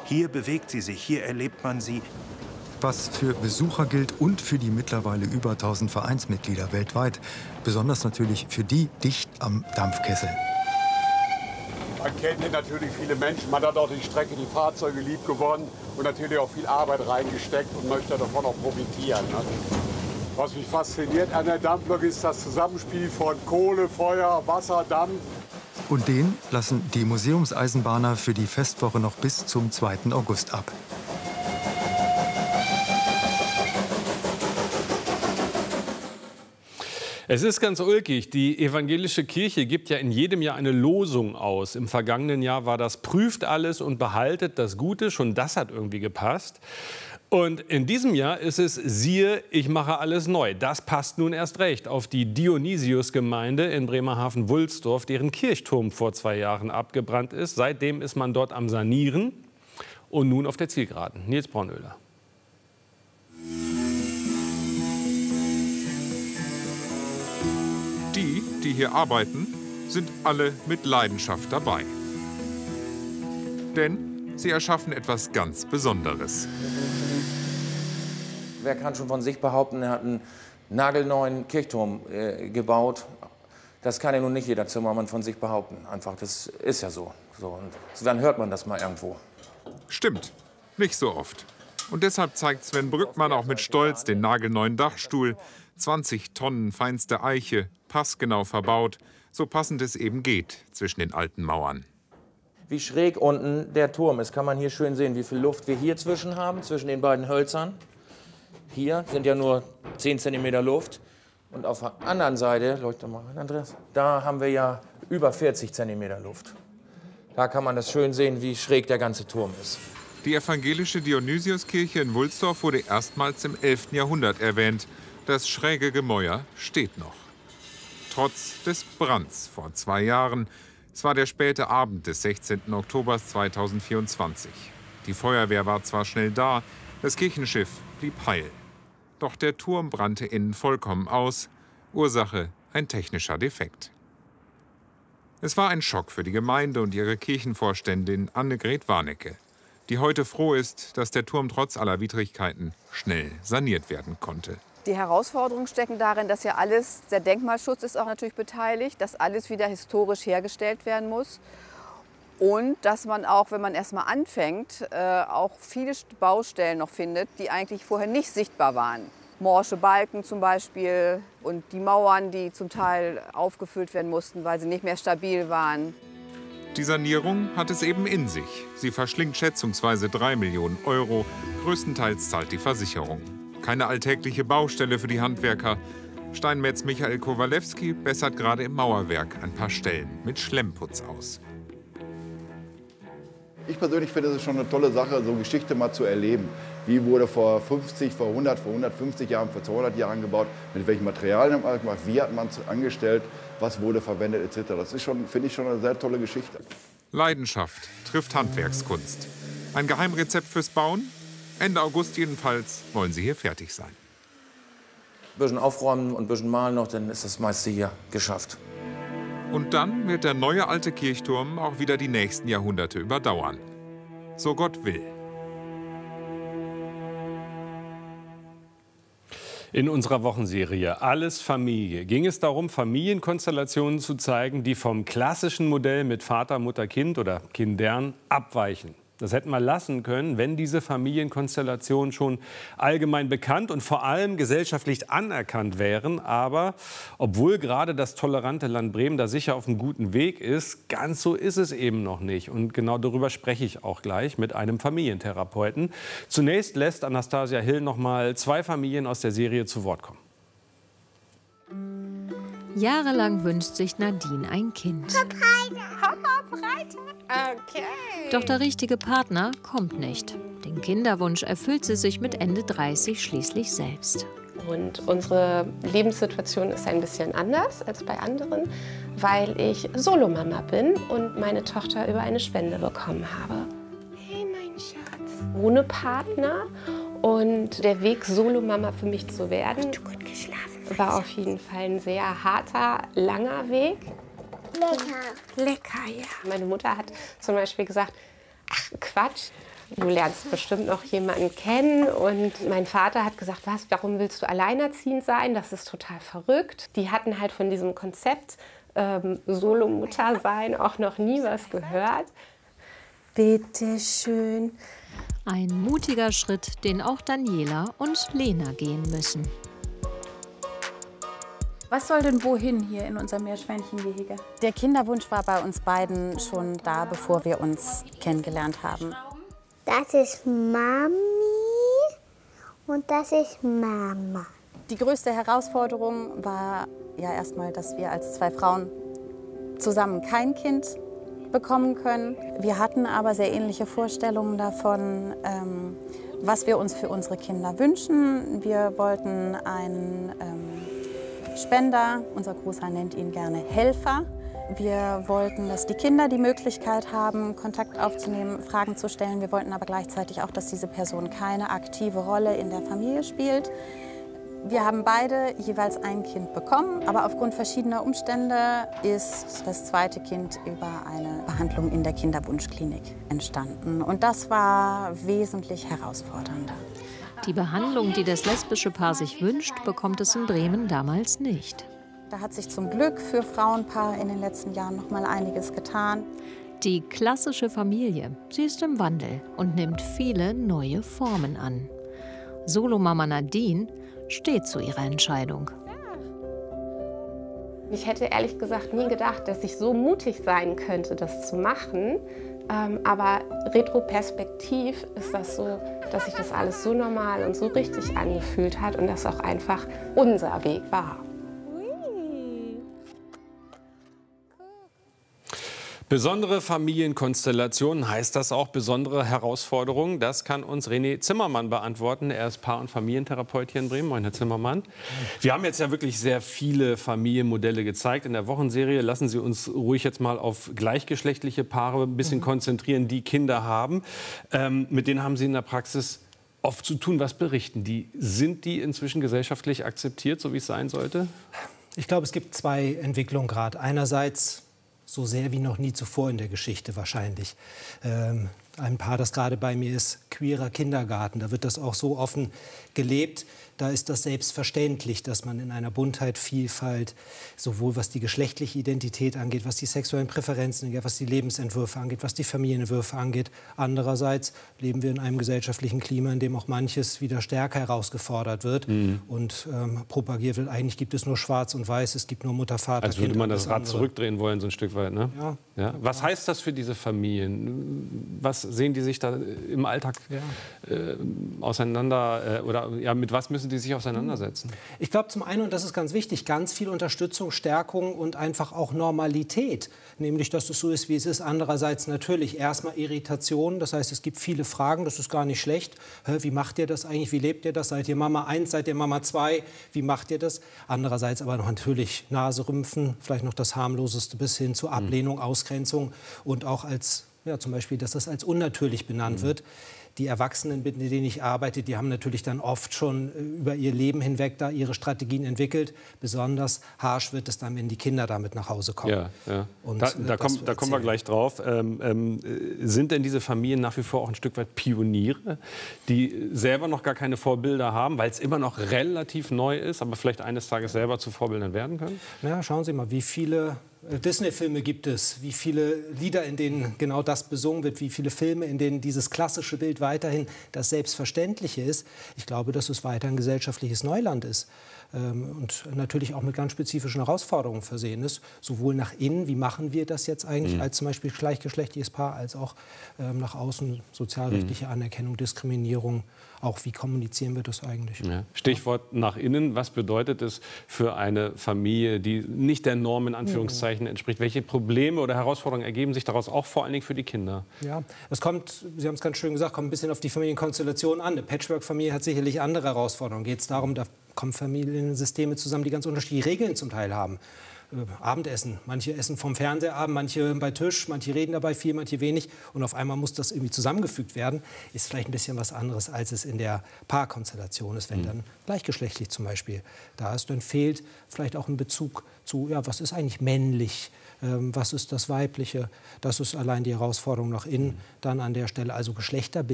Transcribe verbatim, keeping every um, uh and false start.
Hier bewegt sie sich, hier erlebt man sie. Was für Besucher gilt und für die mittlerweile über tausend Vereinsmitglieder weltweit. Besonders natürlich für die dicht am Dampfkessel. Man kennt hier natürlich viele Menschen, man hat auch die Strecke, die Fahrzeuge lieb gewonnen und natürlich auch viel Arbeit reingesteckt und möchte davon auch profitieren. Ne? Was mich fasziniert an der Dampflok ist das Zusammenspiel von Kohle, Feuer, Wasser, Dampf. Und den lassen die Museumseisenbahner für die Festwoche noch bis zum zweiten August ab. Es ist ganz ulkig. Die evangelische Kirche gibt ja in jedem Jahr eine Losung aus. Im vergangenen Jahr war das prüft alles und behaltet das Gute. Schon das hat irgendwie gepasst. Und in diesem Jahr ist es siehe, ich mache alles neu. Das passt nun erst recht auf die Dionysius-Gemeinde in Bremerhaven-Wulsdorf, deren Kirchturm vor zwei Jahren abgebrannt ist. Seitdem ist man dort am Sanieren und nun auf der Zielgeraden. Nils Braunöhler. Die, die hier arbeiten, sind alle mit Leidenschaft dabei. Denn sie erschaffen etwas ganz Besonderes. Wer kann schon von sich behaupten, er hat einen nagelneuen Kirchturm äh, gebaut? Das kann ja nun nicht jeder Zimmermann von sich behaupten. Einfach, das ist ja so. so. Und dann hört man das mal irgendwo. Stimmt, nicht so oft. Und deshalb zeigt Sven Brückmann auch mit Stolz den nagelneuen Dachstuhl. zwanzig Tonnen feinste Eiche, passgenau verbaut, so passend es eben geht zwischen den alten Mauern. Wie schräg unten der Turm ist, kann man hier schön sehen, wie viel Luft wir hier zwischen haben, zwischen den beiden Hölzern. Hier sind ja nur zehn Zentimeter Luft. Und auf der anderen Seite, leuchte mal, Andreas, da haben wir ja über vierzig Zentimeter Luft. Da kann man das schön sehen, wie schräg der ganze Turm ist. Die evangelische Dionysiuskirche in Wulsdorf wurde erstmals im elften Jahrhundert erwähnt. Das schräge Gemäuer steht noch. Trotz des Brands vor zwei Jahren. Es war der späte Abend des sechzehnten Oktober zweitausendvierundzwanzig. Die Feuerwehr war zwar schnell da, das Kirchenschiff blieb heil. Doch der Turm brannte innen vollkommen aus. Ursache ein technischer Defekt. Es war ein Schock für die Gemeinde und ihre Kirchenvorständin Annegret Warnecke, die heute froh ist, dass der Turm trotz aller Widrigkeiten schnell saniert werden konnte. Die Herausforderungen stecken darin, dass ja alles, der Denkmalschutz ist auch natürlich beteiligt, dass alles wieder historisch hergestellt werden muss. Und dass man auch, wenn man erst mal anfängt, äh, auch viele Baustellen noch findet, die eigentlich vorher nicht sichtbar waren. Morsche Balken zum Beispiel und die Mauern, die zum Teil aufgefüllt werden mussten, weil sie nicht mehr stabil waren. Die Sanierung hat es eben in sich. Sie verschlingt schätzungsweise drei Millionen Euro. Größtenteils zahlt die Versicherung. Keine alltägliche Baustelle für die Handwerker. Steinmetz Michael Kowalewski bessert gerade im Mauerwerk ein paar Stellen mit Schlemmputz aus. Ich persönlich finde, es ist schon eine tolle Sache, so Geschichte mal zu erleben. Wie wurde vor fünfzig, vor hundert, vor hundertfünfzig Jahren, vor zweihundert Jahren gebaut? Mit welchen Materialien hat man gemacht? Wie hat man es angestellt? Was wurde verwendet et cetera. Das ist schon, finde ich, schon eine sehr tolle Geschichte. Leidenschaft trifft Handwerkskunst. Ein Geheimrezept fürs Bauen? Ende August jedenfalls wollen sie hier fertig sein. Ein bisschen aufräumen und ein bisschen malen noch, dann ist das meiste hier geschafft. Und dann wird der neue alte Kirchturm auch wieder die nächsten Jahrhunderte überdauern. So Gott will. In unserer Wochenserie Alles Familie ging es darum, Familienkonstellationen zu zeigen, die vom klassischen Modell mit Vater, Mutter, Kind oder Kindern abweichen. Das hätten wir lassen können, wenn diese Familienkonstellationen schon allgemein bekannt und vor allem gesellschaftlich anerkannt wären. Aber obwohl gerade das tolerante Land Bremen da sicher auf einem guten Weg ist, ganz so ist es eben noch nicht. Und genau darüber spreche ich auch gleich mit einem Familientherapeuten. Zunächst lässt Anastasia Hill noch mal zwei Familien aus der Serie zu Wort kommen. Jahrelang wünscht sich Nadine ein Kind. Okay. Doch der richtige Partner kommt nicht. Den Kinderwunsch erfüllt sie sich mit Ende dreißig schließlich selbst. Und unsere Lebenssituation ist ein bisschen anders als bei anderen, weil ich Solomama bin und meine Tochter über eine Spende bekommen habe. Hey, mein Schatz. Ohne Partner. Und der Weg, Solomama für mich zu werden, war auf jeden Fall ein sehr harter, langer Weg. Lecker. Lecker, ja. Meine Mutter hat zum Beispiel gesagt, ach Quatsch, du lernst bestimmt noch jemanden kennen. Und mein Vater hat gesagt, was, warum willst du alleinerziehend sein? Das ist total verrückt. Die hatten halt von diesem Konzept ähm, Solomutter sein auch noch nie was gehört. Bitte schön. Ein mutiger Schritt, den auch Daniela und Lena gehen müssen. Was soll denn wohin hier in unser Meerschweinchengehege? Der Kinderwunsch war bei uns beiden schon da, bevor wir uns kennengelernt haben. Das ist Mami und das ist Mama. Die größte Herausforderung war ja erstmal, dass wir als zwei Frauen zusammen kein Kind bekommen können. Wir hatten aber sehr ähnliche Vorstellungen davon, ähm, was wir uns für unsere Kinder wünschen. Wir wollten einen ähm, Spender, unser Großer nennt ihn gerne Helfer. Wir wollten, dass die Kinder die Möglichkeit haben, Kontakt aufzunehmen, Fragen zu stellen. Wir wollten aber gleichzeitig auch, dass diese Person keine aktive Rolle in der Familie spielt. Wir haben beide jeweils ein Kind bekommen, aber aufgrund verschiedener Umstände ist das zweite Kind über eine Behandlung in der Kinderwunschklinik entstanden. Und das war wesentlich herausfordernder. Die Behandlung, die das lesbische Paar sich wünscht, bekommt es in Bremen damals nicht. Da hat sich zum Glück für Frauenpaare in den letzten Jahren noch mal einiges getan. Die klassische Familie, sie ist im Wandel und nimmt viele neue Formen an. Solomama Nadine steht zu ihrer Entscheidung. Ich hätte ehrlich gesagt nie gedacht, dass ich so mutig sein könnte, das zu machen. Ähm, aber retroperspektiv ist das so, dass sich das alles so normal und so richtig angefühlt hat und das auch einfach unser Weg war. Besondere Familienkonstellationen, heißt das auch besondere Herausforderungen? Das kann uns René Zimmermann beantworten. Er ist Paar- und Familientherapeut hier in Bremen. Moin, Herr Zimmermann. Wir haben jetzt ja wirklich sehr viele Familienmodelle gezeigt in der Wochenserie. Lassen Sie uns ruhig jetzt mal auf gleichgeschlechtliche Paare ein bisschen mhm. konzentrieren, die Kinder haben. Ähm, mit denen haben Sie in der Praxis oft zu tun. Was berichten die? Sind die inzwischen gesellschaftlich akzeptiert, so wie es sein sollte? Ich glaube, es gibt zwei Entwicklungen gerade. Einerseits so sehr wie noch nie zuvor in der Geschichte wahrscheinlich. Ähm, ein Paar, das gerade bei mir ist, queerer Kindergarten. Da wird das auch so offen gelebt. Da ist das selbstverständlich, dass man in einer Buntheit, Vielfalt, sowohl was die geschlechtliche Identität angeht, was die sexuellen Präferenzen angeht, was die Lebensentwürfe angeht, was die Familienentwürfe angeht. Andererseits leben wir in einem gesellschaftlichen Klima, in dem auch manches wieder stärker herausgefordert wird mhm. und ähm, propagiert wird. Eigentlich gibt es nur Schwarz und Weiß, es gibt nur Mutter, Vater, Als würde Kind, man das Rad andere. zurückdrehen wollen, so ein Stück weit, ne? Ja. Ja. Was heißt das für diese Familien? Was sehen die sich da im Alltag ja. äh, auseinander, äh, oder ja, mit was müssen die sich auseinandersetzen? Ich glaube zum einen, und das ist ganz wichtig, ganz viel Unterstützung, Stärkung und einfach auch Normalität. Nämlich, dass es so ist, wie es ist. Andererseits natürlich erstmal Irritation. Das heißt, es gibt viele Fragen, das ist gar nicht schlecht. Wie macht ihr das eigentlich? Wie lebt ihr das? Seid ihr Mama eins, seid ihr Mama zwei? Wie macht ihr das? Andererseits aber noch natürlich Naserümpfen, vielleicht noch das harmloseste bis hin zu Ablehnung, Ausgrenzung und auch als, ja, zum Beispiel, dass das als unnatürlich benannt mhm. wird. Die Erwachsenen, mit denen ich arbeite, die haben natürlich dann oft schon über ihr Leben hinweg da ihre Strategien entwickelt. Besonders harsch wird es dann, wenn die Kinder damit nach Hause kommen. Ja, ja. Und, da äh, da, komm, da kommen wir gleich drauf. Ähm, ähm, sind denn diese Familien nach wie vor auch ein Stück weit Pioniere, die selber noch gar keine Vorbilder haben, weil es immer noch relativ neu ist, aber vielleicht eines Tages selber zu Vorbildern werden können? Ja, schauen Sie mal, wie viele Disney-Filme gibt es, wie viele Lieder, in denen genau das besungen wird, wie viele Filme, in denen dieses klassische Bild weiterhin das Selbstverständliche ist. Ich glaube, dass es weiter ein gesellschaftliches Neuland ist ähm, und natürlich auch mit ganz spezifischen Herausforderungen versehen ist, sowohl nach innen, wie machen wir das jetzt eigentlich mhm. als zum Beispiel gleichgeschlechtliches Paar, als auch ähm, nach außen sozialrechtliche mhm. Anerkennung, Diskriminierung. Auch wie kommunizieren wir das eigentlich? Ja. Stichwort nach innen. Was bedeutet es für eine Familie, die nicht der Norm in Anführungszeichen entspricht? Welche Probleme oder Herausforderungen ergeben sich daraus, auch vor allen Dingen für die Kinder? Ja, es kommt, Sie haben es ganz schön gesagt, kommt ein bisschen auf die Familienkonstellation an. Eine Patchwork-Familie hat sicherlich andere Herausforderungen. Geht es darum, da kommen Familiensysteme zusammen, die ganz unterschiedliche Regeln zum Teil haben. Abendessen. Manche essen vom Fernsehabend, manche bei Tisch, manche reden dabei viel, manche wenig. Und auf einmal muss das irgendwie zusammengefügt werden. Ist vielleicht ein bisschen was anderes, als es in der Paarkonstellation ist, wenn mhm. dann gleichgeschlechtlich zum Beispiel da ist. Dann fehlt vielleicht auch ein Bezug zu, ja, was ist eigentlich männlich? Ähm, was ist das Weibliche? Das ist allein die Herausforderung nach innen dann an der Stelle. Also Geschlechterbild.